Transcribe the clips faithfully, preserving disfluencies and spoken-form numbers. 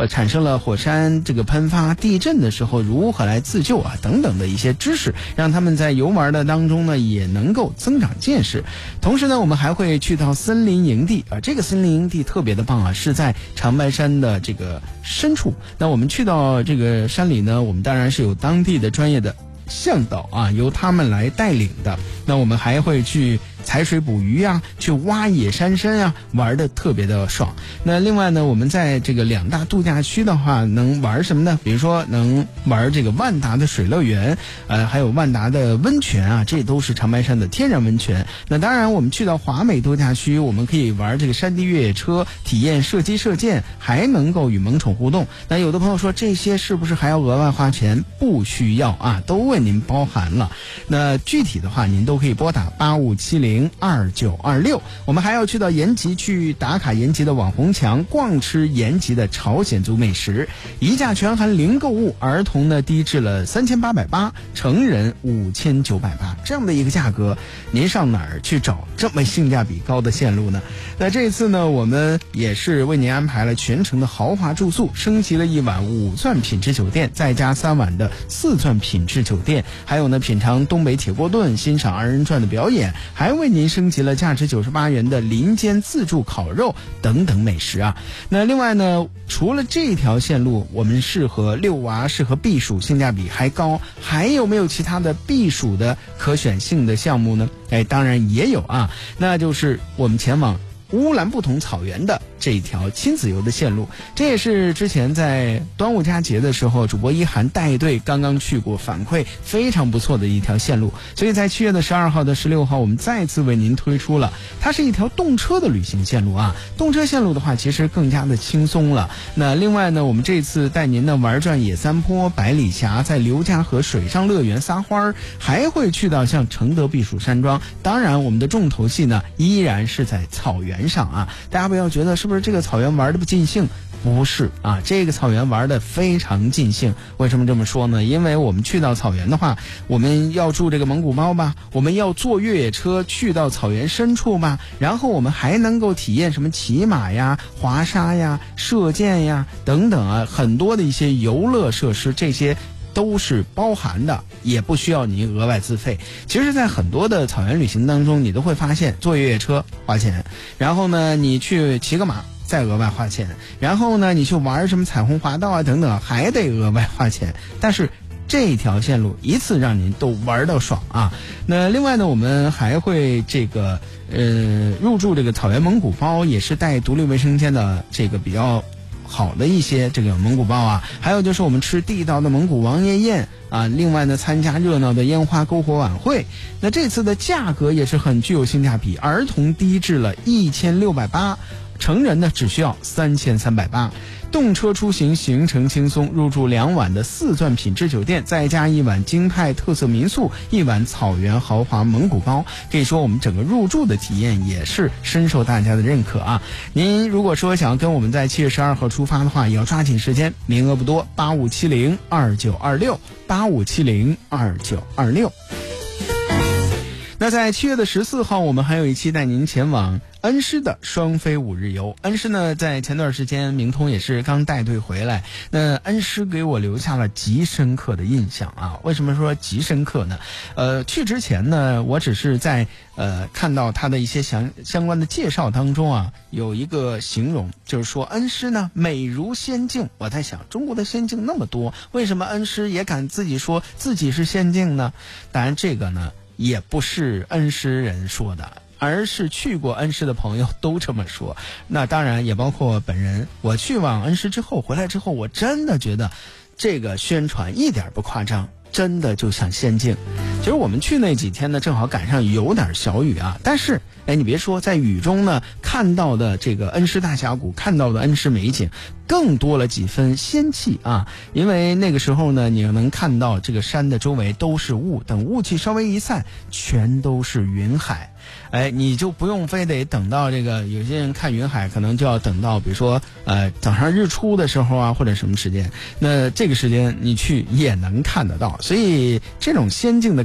呃产生了火山这个喷发、地震的时候如何来自救啊等等的一些知识，让他们在游玩的当中呢也能够增长见识。同时呢，我们还会去到森林营地啊，这个森林营地特别的棒啊，是在长白山的这个深处。那我们去到这个山里呢，我们当然是有当地的专业的向导啊，由他们来带领的。那我们还会去采水捕鱼啊，去挖野山参啊，玩的特别的爽。那另外呢，我们在这个两大度假区的话，能玩什么呢？比如说能玩这个万达的水乐园，呃，还有万达的温泉啊，这都是长白山的天然温泉。那当然，我们去到华美度假区，我们可以玩这个山地越野车，体验射击射箭，还能够与萌宠互动。那有的朋友说，这些是不是还要额外花钱？不需要啊，都为您包含了。那具体的话，您都可以拨打八五七零二九二六。我们还要去到延吉去打卡延吉的网红墙，逛吃延吉的朝鲜族美食，一价全含零购物，儿童呢低至了三千八百八，成人五千九百八，这样的一个价格，您上哪儿去找这么性价比高的线路呢？那这次呢，我们也是为您安排了全程的豪华住宿，升级了一晚五钻品质酒店，再加三晚的四钻品质酒店，还有呢品尝东北铁锅炖，欣赏二人转的表演，还为您升级了价值九十八元的林间自助烤肉等等美食啊。那另外呢，除了这条线路我们适合遛娃、适合避暑，性价比还高，还有没有其他的避暑的可选性的项目呢？哎，当然也有啊，那就是我们前往乌兰布统草原的这一条亲子游的线路，这也是之前在端午佳节的时候主播一涵带队刚刚去过，反馈非常不错的一条线路。所以在七月的十二号的十六号，我们再次为您推出了，它是一条动车的旅行线路啊。动车线路的话，其实更加的轻松了。那另外呢，我们这次带您呢玩转野三坡、百里峡，在刘家河水上乐园撒欢儿，还会去到像承德避暑山庄。当然，我们的重头戏呢依然是在草原上啊。大家不要觉得是不是这个草原玩的不尽兴，不是啊，这个草原玩的非常尽兴。为什么这么说呢？因为我们去到草原的话，我们要住这个蒙古包吧，我们要坐越野车去到草原深处吧，然后我们还能够体验什么骑马呀、滑沙呀、射箭呀等等啊，很多的一些游乐设施，这些都是包含的，也不需要你额外自费。其实在很多的草原旅行当中，你都会发现坐越野车花钱，然后呢你去骑个马再额外花钱，然后呢你去玩什么彩虹滑道啊等等还得额外花钱。但是这条线路一次让您都玩到爽啊。那另外呢，我们还会这个呃入住这个草原蒙古包，也是带独立卫生间的这个比较好的一些这个蒙古包啊。还有就是我们吃地道的蒙古王爷宴啊，另外呢参加热闹的烟花篝火晚会。那这次的价格也是很具有性价比，儿童低至了一千六百八，成人呢只需要三千三百八。动车出行行程轻松，入住两晚的四钻品质酒店，再加一晚京派特色民宿，一晚草原豪华蒙古包。可以说我们整个入住的体验也是深受大家的认可啊。您如果说想要跟我们在七月十二号出发的话，也要抓紧时间，名额不多，八五七零二九二六，八五七零二九二六。那在七月的十四号，我们还有一期带您前往恩施的双飞五日游。恩施呢，在前段时间明通也是刚带队回来，那恩施给我留下了极深刻的印象啊。为什么说极深刻呢？呃，去之前呢，我只是在呃看到他的一些相相关的介绍当中啊，有一个形容，就是说恩施呢美如仙境。我在想，中国的仙境那么多，为什么恩施也敢自己说自己是仙境呢？当然这个呢也不是恩施人说的，而是去过恩施的朋友都这么说。那当然也包括本人，我去往恩施之后回来之后，我真的觉得这个宣传一点不夸张，真的就像仙境。其实我们去那几天呢，正好赶上有点小雨啊，但是哎，你别说，在雨中呢看到的这个恩施大峡谷，看到的恩施美景更多了几分仙气啊。因为那个时候呢，你能看到这个山的周围都是雾，等雾气稍微一散，全都是云海。哎，你就不用非得等到这个，有些人看云海可能就要等到比如说呃早上日出的时候啊，或者什么时间，那这个时间你去也能看得到。所以这种仙境的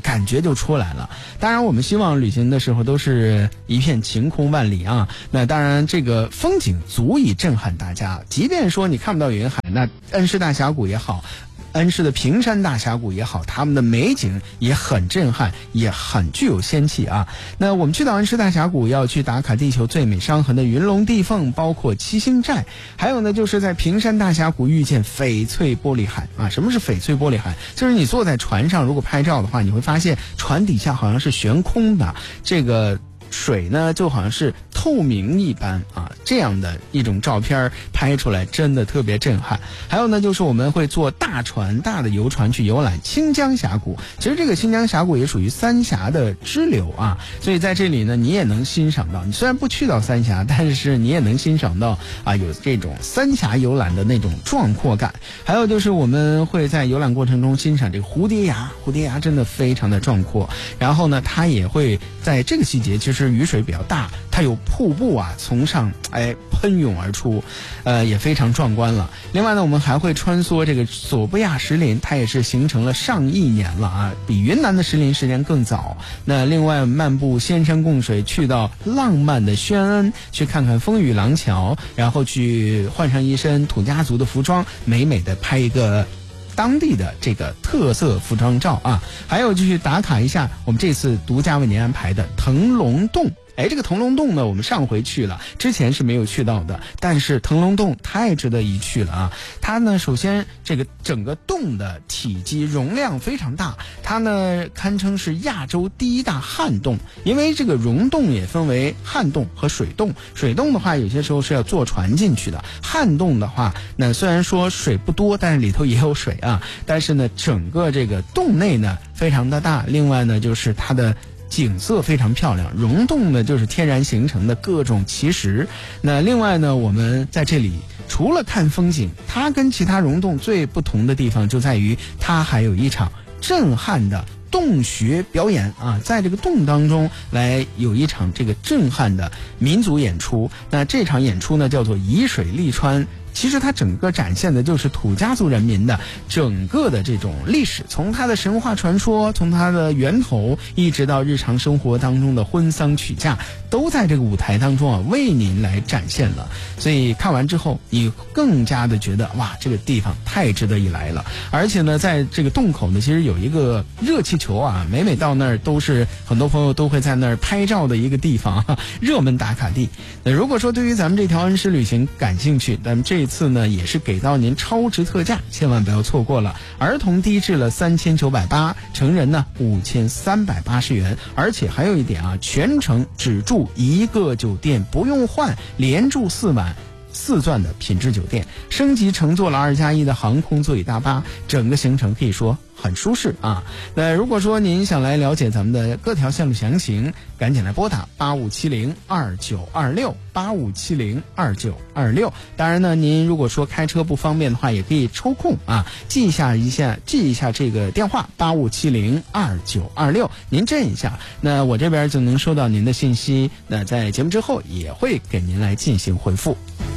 感觉就出来了。当然我们希望旅行的时候都是一片晴空万里啊，那当然这个风景足以震撼大家，即便说你看不到云海，那恩施大峡谷也好，恩施的平山大峡谷也好，他们的美景也很震撼，也很具有仙气啊。那我们去到恩施大峡谷要去打卡地球最美伤痕的云龙地缝，包括七星寨，还有呢就是在平山大峡谷遇见翡翠玻璃海啊。什么是翡翠玻璃海？就是你坐在船上，如果拍照的话，你会发现船底下好像是悬空的，这个水呢就好像是透明一般啊，这样的一种照片拍出来真的特别震撼。还有呢就是我们会坐大船大的游船去游览清江峡谷，其实这个清江峡谷也属于三峡的支流啊，所以在这里呢你也能欣赏到，你虽然不去到三峡，但是你也能欣赏到啊有这种三峡游览的那种壮阔感。还有就是我们会在游览过程中欣赏这个蝴蝶崖，蝴蝶崖真的非常的壮阔，然后呢它也会在这个季节其实雨水比较大，它有瀑布啊从上哎喷涌而出，呃也非常壮观了。另外呢我们还会穿梭这个索布亚石林，它也是形成了上亿年了啊，比云南的石林时间更早。那另外漫步仙山贡水，去到浪漫的宣恩，去看看风雨廊桥，然后去换上一身土家族的服装，美美的拍一个当地的这个特色服装照啊。还有就去打卡一下我们这次独家为您安排的腾龙洞。哎，这个腾龙洞呢我们上回去了，之前是没有去到的，但是腾龙洞太值得一去了啊。它呢首先这个整个洞的体积容量非常大，它呢堪称是亚洲第一大旱洞。因为这个溶洞也分为旱洞和水洞，水洞的话有些时候是要坐船进去的，旱洞的话那虽然说水不多，但是里头也有水啊，但是呢整个这个洞内呢非常的大。另外呢就是它的景色非常漂亮，溶洞呢就是天然形成的各种奇石。那另外呢我们在这里除了看风景，它跟其他溶洞最不同的地方就在于它还有一场震撼的洞穴表演啊，在这个洞当中来有一场这个震撼的民族演出。那这场演出呢叫做沂水利川，其实它整个展现的就是土家族人民的整个的这种历史，从它的神话传说，从它的源头一直到日常生活当中的婚丧娶嫁，都在这个舞台当中啊为您来展现了。所以看完之后你更加的觉得哇这个地方太值得一来了。而且呢在这个洞口呢其实有一个热气球啊，每每到那儿都是很多朋友都会在那儿拍照的一个地方，热门打卡地。那如果说对于咱们这条恩施旅行感兴趣，咱们这次呢也是给到您超值特价，千万不要错过了。儿童低至了三千九百八，成人呢五千三百八十元。而且还有一点啊，全程只住一个酒店，不用换，连住四晚四钻的品质酒店，升级乘坐了二加一的航空座椅大巴，整个行程可以说很舒适啊。那如果说您想来了解咱们的各条线路详情，赶紧来拨打八五七零二九二六八五七零二九二六。当然呢您如果说开车不方便的话，也可以抽空啊记一下一下记一下这个电话八五七零二九二六，您震一下，那我这边就能收到您的信息，那在节目之后也会给您来进行回复。